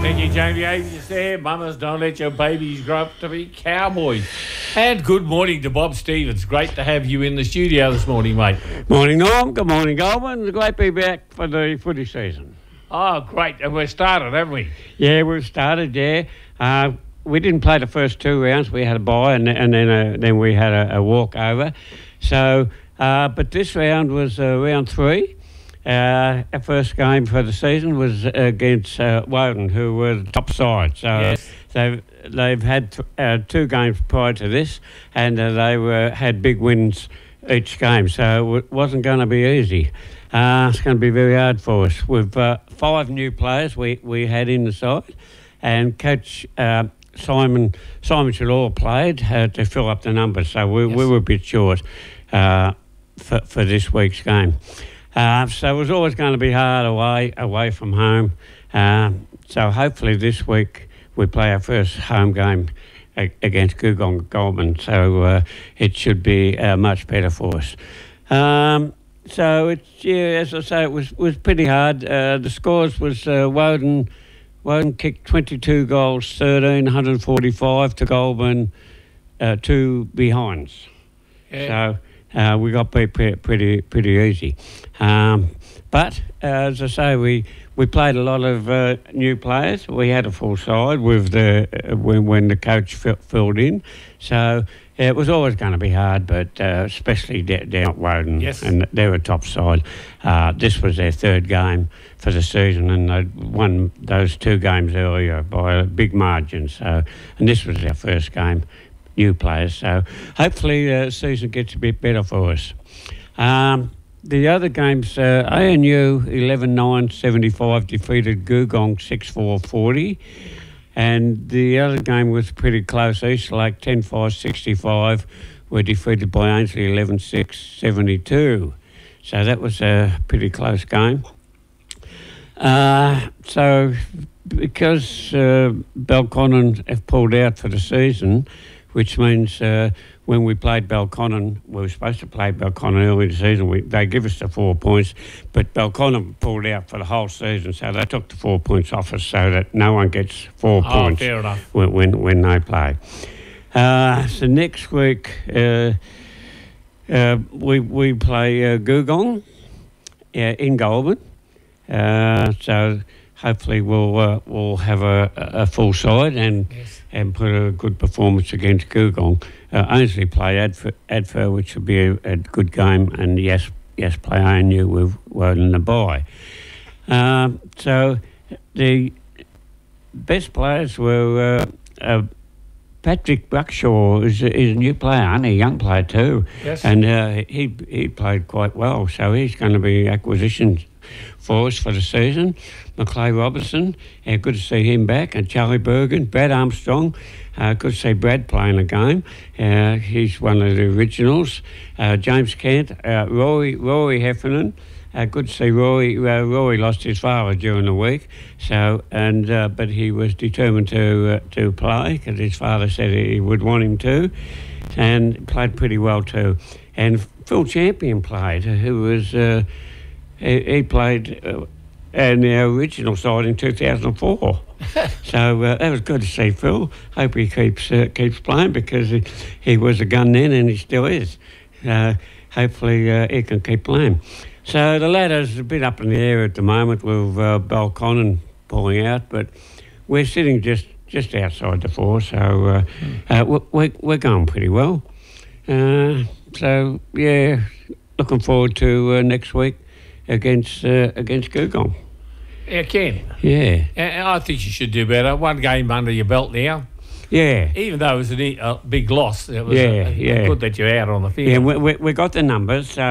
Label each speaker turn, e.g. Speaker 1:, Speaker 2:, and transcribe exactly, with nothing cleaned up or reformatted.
Speaker 1: Thank you, Jamie Avius there. Mamas, don't let your babies grow up to be cowboys. And good morning to Bob Stevens. Great to have you in the studio this morning, mate.
Speaker 2: Morning, Norm. Good morning, Goldman. It's great to be back for the footy season.
Speaker 1: Oh, great. And we're started, haven't we?
Speaker 2: Yeah, we've started, yeah. Uh, we didn't play the first two rounds. We had a bye and, and then a, then we had a, a walkover. So, uh, but this round was uh, round three. Uh, our first game for the season was against uh, Woden, who were the top side. So
Speaker 1: yes.
Speaker 2: they've they've had th- uh, two games prior to this, and uh, they were had big wins each game. So it wasn't going to be easy. Uh, it's going to be very hard for us. We've uh, five new players we, we had in the side, and Coach uh, Simon Simon Shalaw played uh, to fill up the numbers. So we
Speaker 1: yes.
Speaker 2: we were a bit short uh, for for this week's game. Uh, so it was always going to be hard away, away from home. Uh, so hopefully this week we play our first home game a- against Googong Goldman. So uh, it should be uh, much better for us. Um, so it's yeah, as I say, it was was pretty hard. Uh, the scores was uh, Woden, Woden kicked twenty-two goals, thirteen, one hundred forty-five to Goldman, uh, two behinds.
Speaker 1: Yeah.
Speaker 2: So. Uh, we got beat pretty pretty, pretty easy, um, but uh, as I say, we, we played a lot of uh, new players. We had a full side with the uh, when when the coach f- filled in, so it was always going to be hard. But uh, especially d- down at Woden,
Speaker 1: yes.
Speaker 2: and they were top side. Uh, this was their third game for the season, and they won those two games earlier by a big margin. So, and this was their first game. New players, so hopefully the season gets a bit better for us. Um, the other games, uh, A N U eleven nine seventy-five defeated Googong six four forty, and the other game was pretty close. East Lake ten five sixty-five were defeated by Ainsley eleven six seventy-two, so that was a pretty close game. Uh, so because uh, Belconnen have pulled out for the season, which means uh, when we played Belconnen, we were supposed to play Belconnen early in the season. We, they give us the four points, but Belconnen pulled out for the whole season, so they took the four points off us so that no one gets four
Speaker 1: oh,
Speaker 2: points
Speaker 1: fair enough.
Speaker 2: When, when when they play. Uh, so next week uh, uh, we we play uh, Googong uh, in Goulburn. Uh, so hopefully we'll uh, we'll have a, a full side and.
Speaker 1: Yes.
Speaker 2: and put a good performance against Googong. Uh, Ainsley play Adfer, Adfer, which will be a, a good game, and yes, yes, play A N U with Woden the bye. Um, so the best players were uh, uh, Patrick Buckshaw is, is a new player, and a young player too,
Speaker 1: yes.
Speaker 2: and uh, he he played quite well. So he's going to be acquisition for us for the season. McClay Robertson, uh, good to see him back, and Charlie Bergen, Brad Armstrong, uh, good to see Brad playing a game. Uh, he's one of the originals. Uh, James Kent, uh, Rory, Rory Heffernan, uh, good to see Rory. Uh, Rory lost his father during the week, so and uh, but he was determined to uh, to play because his father said he would want him to, and played pretty well too. And Phil Champion played, who was uh, he, he played. Uh, and the original side in two thousand four. So uh, that was good to see Phil. Hope he keeps uh, keeps playing because he, he was a gun then and he still is. Uh, hopefully uh, he can keep playing. So the ladder's a bit up in the air at the moment with uh, Belconnen pulling out, but we're sitting just, just outside the four, so uh, mm. uh, we're, we're going pretty well. Uh, so, yeah, looking forward to uh, next week against uh, against Googong.
Speaker 1: Yeah, Ken.
Speaker 2: Yeah.
Speaker 1: And I think you should do better. One game under your belt now.
Speaker 2: Yeah.
Speaker 1: Even though it was a, a big loss, it was
Speaker 2: yeah,
Speaker 1: a, a
Speaker 2: yeah.
Speaker 1: good that you're out on the field.
Speaker 2: Yeah, we, we, we got the numbers. So